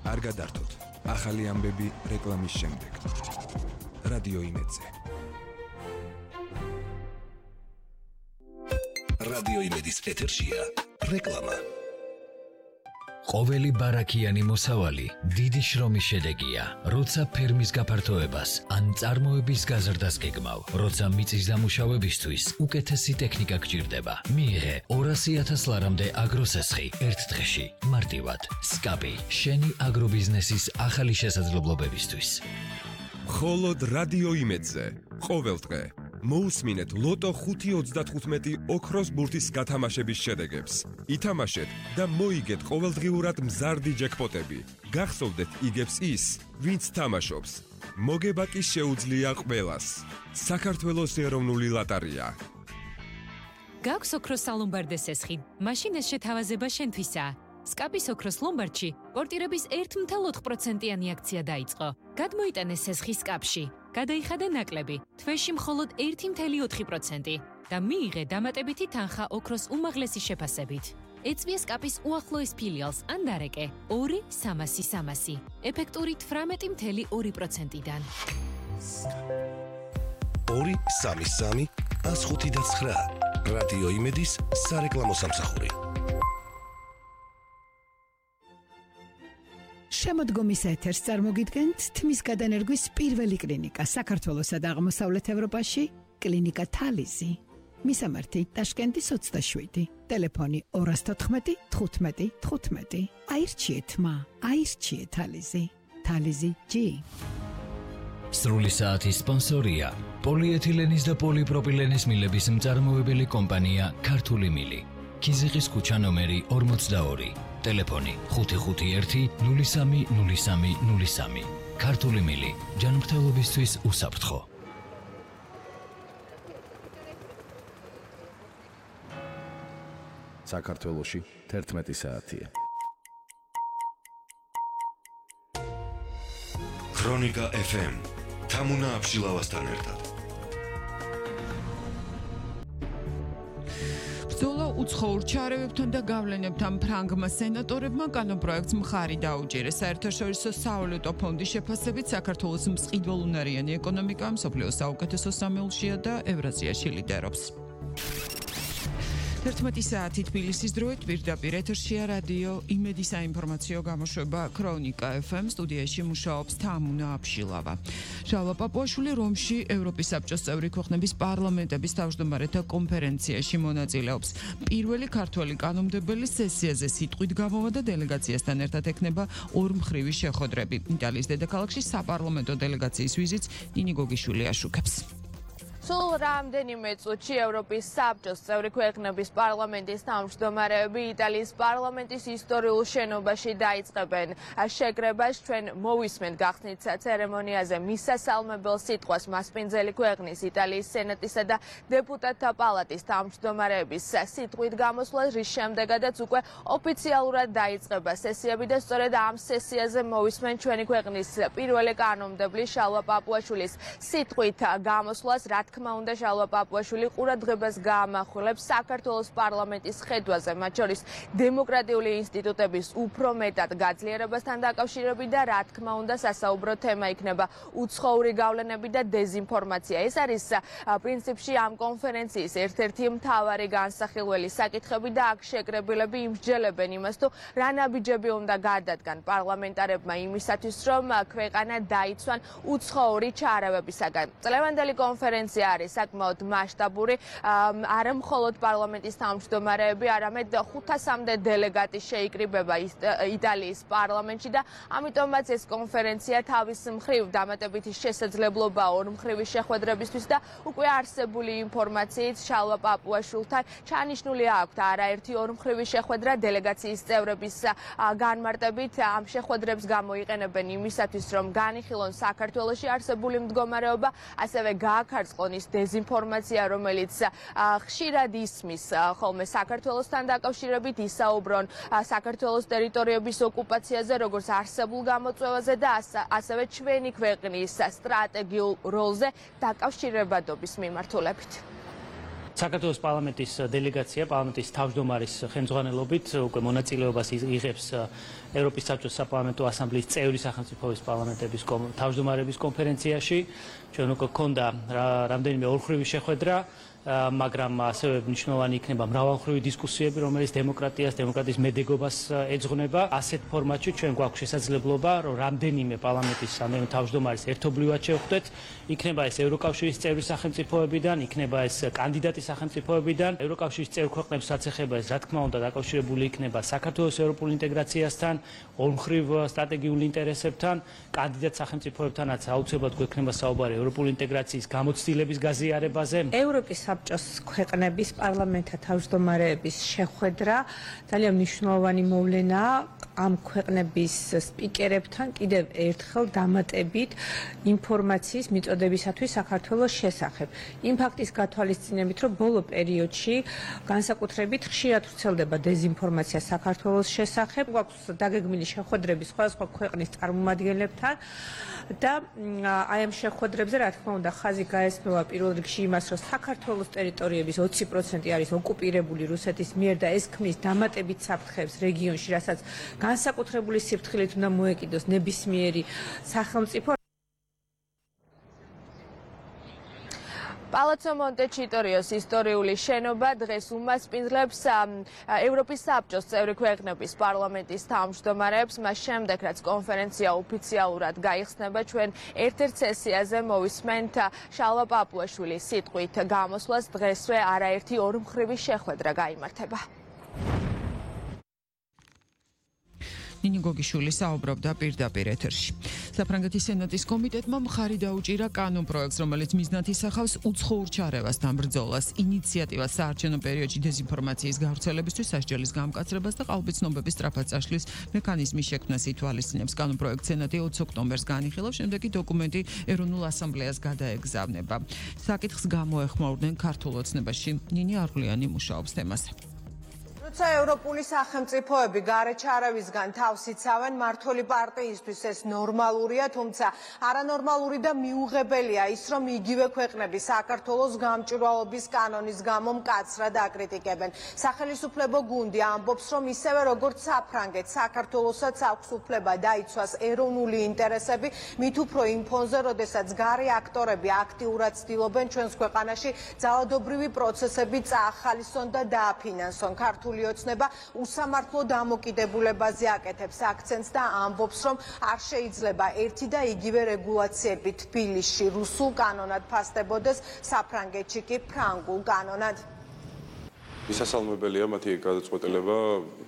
არ გადართოთ. ახალი ამბები რეკლამის შემდეგ. რადიო იმედზე. რადიო იმედის ეთერშია რეკლამა. ყოველი ბარაქიანი მოსავალი დიდი შრომის შედეგია, როცა ფერმის გაფართოებას ან წარმოების გაზრდას გეგმავ, როცა მიწის დამუშავებისთვის უკეთესი ტექნიკა გჭირდება. მიიღე 200,000 ლარამდე აგროსესხი ერთ დღეში, მარტივად. სკაპი, შენი აგრობიზნესის ახალი შესაძლებლობებისთვის. მხოლოდ რადიო იმედზე, ყოველ დღე. მოусმინეთ ლოტო 5.35 ოქროს ბურთის გათამაშების შედეგებს. ითამაშეთ და მოიგეთ ყოველდღიურად მზარდი ჯეკპოტები. გახსოვდეთ იგებს ის, ვინც თამაშობს. მოგება კი შეუძლია ყველას. საქართველოს ეროვნული ლოტარია. გაქვს ოქროს სალომბარდე სესხი, მაშინ ეს შეთავაზება შენთვისაა. სკაპის ოქროს ლომბარდში პორტირების 1.4%-იანი აქცია დაიწყო. გადმოიტანე სესხი სკაპში. გადაიხადა ნაკლები, თვეში მხოლოდ 1.4% და მიიღე დამატებითი თანხა ოქროს უმაღლესი შეფასებით. ეწვია სკაპის უახლოეს ფილიალს ან დარეკე 2-300-300, ეფექტური 18.2%-დან. 2-3-3-105-9 რადიო იმედის სარეკლამო სამსახური. შემოდგომის ეთერს წარმოგიდგენთ თმის გადანერგვის პირველი კლინიკა საქართველოსა და აღმოსავლეთ ევროპაში, კლინიკა თალიზი. მისამართი ტაშკენტის 27, ტელეფონი 214 15 15. აირჩიეთ თალიზი. თალიზი G. სრული საათის სპონსორია პოლიეთილენის და პოლიპროპილენის მილების მწარმოებელი კომპანია ქართული მილი. ქიზიყის ქუჩა ნომერი 42. ტელეფონი 551-03-03-03. ქართული მილი, ჯანმრთელობისთვის უსაფრთხო. საქართველოში 11 საათია. ქრონიკა FM თამუნა აფშილავასთან ერთად. ბრძოლა უცხოურ ჩარევებთან და გავლენებთან ფრანგმა სენატორებმა კანონპროექტს მხარი დაუჭირეს. საერთაშორისო სავალუტო ფონდის შეფასებით საქართველოს მწყიდველუნარიანი ეკონომიკა მსოფლიოს საუკეთესო სამეულშია და ევრაზიაში ლიდერობს. 11 საათი თბილისის დროით პირდაპირ ეთერშია რადიო იმედის საინფორმაციო გამოშვება ქრონიკა FM. სტუდიაში მუშაობს თამუნა აფშილავა. ჟალვა პაპუაშვილი რომში ევროპის საბჭოს წევრი ქვეყნების პარლამენტების თავმჯდომარეთა კონფერენციაში მონაწილეობს. პირველი ქართველი კანონმდებელი სესიაზე სიტყვით გამოვა და დელეგაციასთან ერთად ექნება ორმხრივი შეხვედრები. იტალიის დედაქალაქში საპარლამენტო დელეგაციის ვიზიტს ნინი გოგიშვილი აშუქებს. სულ რამდენიმე წუთში ევროპის საბჭოს წევრი ქვეყნების პარლამენტის თავმჯდომარეები იტალიის პარლამენტის ისტორიულ შენობაში დაიწყებენ შეკრებას. ჩვენ მოვისმენთ გახსნით ცერემონიაზე მისასალმებელ სიტყვას მასპინძელი ქვეყნის იტალიის სენატისა და დეპუტატთა პალატის თავმჯდომარეების სიტყვით გამოსვლას, რის შემდეგაც უკვე ოფიციალურად დაიწყება სესიები და სწორედ ამ სესიაზე მოვისმენთ ჩვენი ქვეყნის პირველი კანონმდებლის ჟალვა პაპუაშვილის სიტყვით გამოსვლას. რა თქმა უნდა, ჟალვა პაპუაშვილი ყურადღებას გაამახვილებს საქართველოს პარლამენტის ხედვაზე, მათ შორის დემოკრატიული ინსტიტუტების უფრო მეტად გაძლიერებასთან დაკავშირებით და რა თქმა უნდა, სასაუბრო თემა იქნება უცხოური გავლენები და დეზინფორმაცია. ეს არის პრინციპში ამ კონფერენციის ერთ-ერთი მთავარი განსახილველი საკითხები და აქ შეკრებილები იმსჯელებენ იმას, თუ რა ნაბიჯები უნდა გადადგან პარლამენტარებმა იმისათვის, რომ ქვეყანა დაიცვან უცხოური ჩარევებისაგან. წლევანდელი კონფერენცია არის საკმაოდ მასშტაბური, არა მხოლოდ პარლამენტის თავმჯდომარეები, არამედ 500-მდე დელეგატი შეიკრიბება იტალიის პარლამენტში და ამიტომაც ეს კონფერენცია თავის მხრივ დამატებითი შესაძლებლობაა ორმხრივი შეხვედრებისთვის და უკვე არსებული ინფორმაციით ჟალვა პაპუაშვილთან ჩანიშნული აქვთ არაერთი ორმხრივი შეხვედრა დელეგაციის წევრების განმარტებით. ამ შეხვედრებს გამოიყენებენ იმისათვის, რომ განიხილონ საქართველოში არსებული მდგომარეობა, ასევე გააქარწყლონ ის დეზინფორმაცია, რომელიც ხშირად ისმის ხოლმე საქართველოსთან დაკავშირებით, ისაუბრონ საქართველოს ტერიტორიების ოკუპაციაზე, როგორც არსებულ გამოწვევაზე და ასევე ჩვენი ქვეყნის სტრატეგიულ როლზე დაკავშირებადობის მიმართულებით. საქართველოს პარლამენტის დელეგაცია პარლამენტის თავმჯდომარის ხელმძღვანელობით უკვე მონაწილეობას იღებს ევროპის საბჭოს საპარლამენტო ასამბლეის წევრი სახელმწიფოების პარლამენტების თავმჯდომარების კონფერენციაში. ჩვენ უკვე გქონდა რამდენიმე ოლქრივი შეხვედრა, მაგრამ ასევე მნიშვნელოვანი იქნება მრავალმხრივი დისკუსიები, რომელიც დემოკრატიის მედეგობას ეძღვნება. ასეთ ფორმატში ჩვენ გვაქვს შესაძლებლობა, რომ რამდენიმე პარლამენტის თავმჯდომარის ერთობლივად შევხვდეთ. იქნება ეს ევროკავშირის წევრი სახელმწიფოებიდან, იქნება ეს კანდიდატი სახელმწიფოებიდან. ევროკავშირის წევრ ქვეყნებს რაც ეხება ეს, რა თქმა უნდა, დაკავშირებული იქნება საქართველოს ევროპულ ინტეგრაციასთან, ორმხრივ სტრატეგიულ ინტერესებთან, კანდიდატ სახელმწიფოებთანაც აუცილებლად გვექნება საუბარი ევროპულ ინტეგრაციის გამოცდილების გაზიარებაზე. ევროპის საბჭოს ქვეყნების პარლამენტთა თავმჯდომარეების შეხვედრა ძალიან მნიშვნელოვანი მოვლენაა ამ ქვეყნების სპიკერებთან კიდევ ერთხელ დამატებით ინფორმაციის მიწოდებისათვის საქართველოს შესახებ. იმ ფაქტის გათვალისწინებით, რომ ბოლო პერიოდში განსაკუთრებით ხშირად ვრცელდება დეზინფორმაცია საქართველოს შესახებ, გვაქვს დაგეგმილი შეხვედრები სხვადასხვა ქვეყნის წარმომადგენლებთან და აი ამ შეხვედრებზე რა თქმა უნდა ხაზი გაესმევა პირველ რიგში იმას, რომ საქართველოს ტერიტორიების 20% არის ოკუპირებული რუსეთის მიერ და ეს ქმნის დამატებით საფრთხეს რეგიონში, რასაც განსაკუთრებული სიფრთხილით უნდა მოეკიდოს ნებისმიერი სახელმწიფო. პალაცო მონტეჩიტორიოს ისტორიული შენობა დღეს უმასპინძლებს ევროპის საბჭოს წევრი ქვეყნების პარლამენტის თავმჯდომარეებს, მას შემდეგ რაც კონფერენცია ოფიციალურად გაიხსნება, ჩვენ ერთ-ერთ სესიაზე მოვისმენთ შალვა პაპუაშვილის სიტყვით გამოსვლას დღესვე არაერთი ორმხრივი შეხვედრა გაიმართება. ნინი გოგიშვილი საუბრობდა პირდაპირ ეთერში. საფრანგეთის სენატის კომიტეტმა მხარი დაუჭირა კანონპროექტს, რომელიც მიზნად ისახავს უცხოურ ჩარევას და ბრძოლას, ინიციატივას საარჩევნო პერიოდში დეზინფორმაციის გავრცელებისთვის, სასჯელის გამკაცრებას და ყალბიცნობების სწრაფად წაშლის მექანიზმის შექმნას ითვალისწინებს. კანონპროექტს სენატი 20 ოქტომბერს განიხილავს, შემდეგი დოკუმენტი ეროვნულ ასამბლეას გადაეგზავნება. საკითხს გამოეხმაურდნენ ქართულ ოცნებაში. ნინი არღლიანი მუშაობს თემაზე. როცა ევროპული სახელმწიფოები გარეჩარავისგან თავს იცავენ, მმართველი პარტიისთვის ეს ნორმალურია, თუმცა არანორმალური და მიუღებელია ის, რომ იგივე ქვეყნები საქართველოს გამჭვირვალობის კანონის გამო მკაცრად აკრიტიკებენ. სახელმწიფო გუნდი ამბობს, რომ ისევე როგორც საფრანგეთს, საქართველოსაც აქვს უფლება დაიცვას ეროვნული ინტერესები, მით უფრო იმ ფონზე, როდესაც გარე აქტორები აქტიურად ცდილობენ ჩვენს ქვეყანაში ძალადობრივი პროცესები წაახალისონ და დააფინანსონ. ქართული ოცნება უსამართლო დამოკიდებულებაზე აკეთებს აქცენტს და ამბობს, რომ არ შეიძლება ერთი და იგივე რეგულაციები თბილისში რუსულ კანონად ფასდებოდეს, საფრანგეთში კი ფრანგულ კანონად. მისასალმებელია მათი გადაწყვეტილება.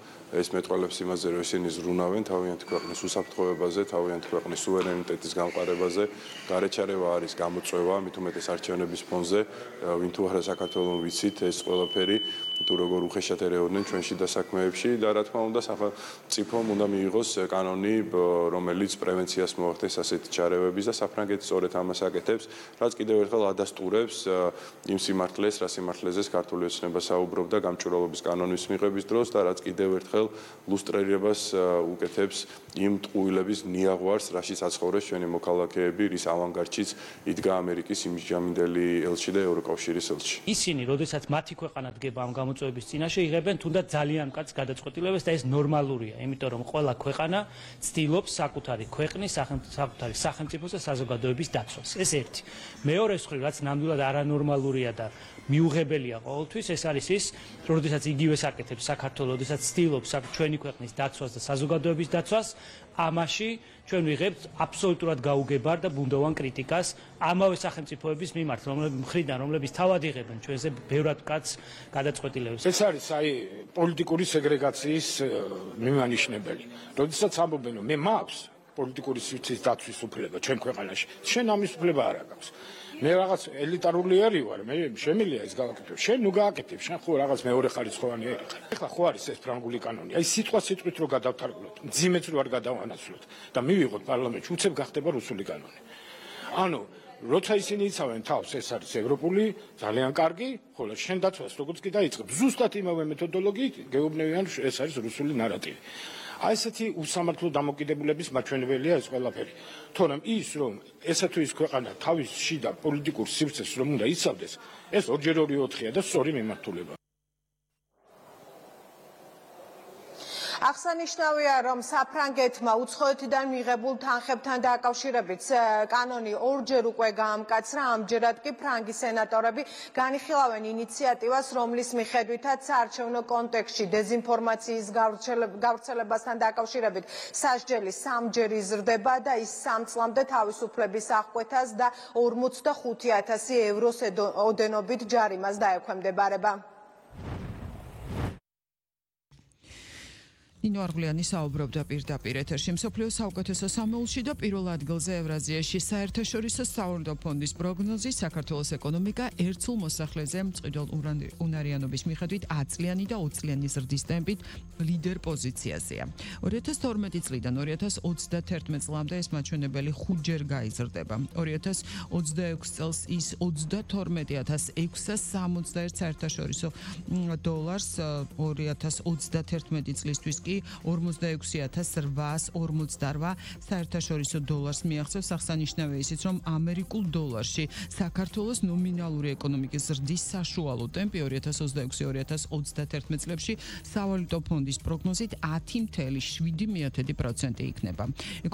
ეს მეტყველებს იმაზე, რომ ისინი ზრუნავენ თავიანთი ქვეყნის უსაფრთხოებაზე, თავიანთი ქვეყნის სუვერენიტეტის გამყარებაზე. გარეჩარევა არის გამოწვევა, მით უმეტეს არჩევნების ფონზე, ვინ თუ არა საქართველოს ვიცით ეს ყველაფერი, თუ როგორ უხეშად ერეოდნენ ჩვენში დასაქმეებში და რა თქმა უნდა სახელმწიფომ უნდა მიიღოს კანონი, რომელიც პრევენციას მოახდენს ასეთი ჩარევების და საფრანგეთი სწორედ ამას აკეთებს, რაც კიდევ ერთხელ ადასტურებს იმ სიმართლეს, რა სიმართლეზეც ქართული ოცნება საუბრობდა გამჭვირვალობის კანონის მიღების დროს და რაც კიდევ ერთხელ ლუსტრირებას უკეთებს იმ ტყუილების ნიაღვარს, რაშიც აცხოვრეს ჩვენი მოქალაქეები, რის ავანგარდშიც იდგა ამერიკის იმიჯამინდელი ელჩი და ევროკავშირის ელჩი. ისინი, როდესაც მათი ქვეყანა დგება ამ გამოწვევების წინაშე, იღებენ თუნდაც ძალიან მკაცრ გადაწყვეტილებებს და ეს ნორმალურია, იმიტომ რომ ყველა ქვეყანა ცდილობს საკუთარი ქვეყნის, საკუთარი სახელმწიფოს და საზოგადოების დაცვას. ეს ერთი. მეორე მხრივ, რაც ნამდვილად არანორმალურია და მიუღებელია ყოველთვის, ეს არის ის, როდესაც იგივეს აკეთებს საქართველოს, როდესაც ცდილობს ჩვენი ქვეყნის დაცვას და საზოგადოების დაცვას, ამაში ჩვენ ვიღებთ აბსოლუტურად გაუგებარ და ბუნდოვან კრიტიკას ამავე სახელმწიფოების მიმართ, რომლების თავად იღებენ ჩვენზე ბევრად მკაცრ გადაწყვეტილებებს. ეს არის პოლიტიკური სეგრეგაციის მიმანიშნებელი. როდესაც ამბობენ, რომ მე მაქვს პოლიტიკური სივრცის დაცვის უფლება ჩვენ ქვეყანაში, შენ ამის უფლება არ აქვს. მე რაღაც ელიტარული ერი ვარ, მე შემიძლია ეს გავაკეთებ. შენ ნუ გააკეთებ, შენ ხო რაღაც მეორე ხარისხოვანი ერი ხარ. ეხლა ხო არის ეს ფრანგული კანონი. აი სიტყვით რო გადავთარგმნოთ, მძიმეც რო არ გადავანაცვლოთ და მივიღოთ პარლამენტში, უცებ გახდება რუსული კანონი. ანუ როცა ისინი იცავენ თავს, ეს არის ევროპული, ძალიან კარგი, ხოლო შენ დაცვას როგორც კი დაიწყებ, ზუსტად იმავე მეთოდოლოგიით გეუბნებიან, ეს არის რუსული ნარატივი. აი ესეთი უსამართლო დამოკიდებულების მაჩვენებელია ეს ყველაფერი. თორემ ის რომ ესა თუ ის ქვეყანა თავის შიდა პოლიტიკურ სივრცეს რომ უნდა იცავდეს, ეს 2x2-4-ია და სწორი მიმართულება. აღსანიშნავია, რომ საფრანგეთმა უცხოეთიდან მიღებულ თანხებთან დაკავშირებით კანონი ორჯერ უკვე გაამკაცრა, ამჯერად კი ფრანგი სენატორები განიხილავენ ინიციატივას, რომლის მიხედვითაც საარჩევნო კონტექსტში დეზინფორმაციის გავრცელებასთან დაკავშირებით სასჯელი 3-ჯერ იზრდება და ის 3 წლამდე თავისუფლების აღკვეთას და 45,000 ევროს ოდენობით ჯარიმას დაექვემდებარება. ნინო არღლიანი საუბრობდა პირდაპირ ეთერში მსოფლიოს საუკეთესო სამეულში და პირველ ადგილზე ევრაზიაში საერთაშორისო სავალუტო ფონდის პროგნოზი საქართველოს ეკონომიკა ერთსულ მოსახლეზე მწყიდველ უნარიანობის მიხედვით 10 წლიანი და 20 წლიანი ზრდის ტემპით ლიდერ პოზიციაზეა. 2012 წლიდან 2031 წლამდე ეს მაჩვენებელი 5-ჯერ გაიზრდება. 2026 წელს ის 32,661 საერთაშორისო დოლარს, 2031 წლისთვის 46,848 საერთაშორისო დოლარს მიაღწევს. აღსანიშნავია ისიც, რომ ამერიკულ დოლარში საქართველოს ნომინალური ეკონომიკის ზრდის საშუალო ტემპი 2026-2031 წლებში სავალუტო ფონდის პროგნოზით 10,7% იქნება.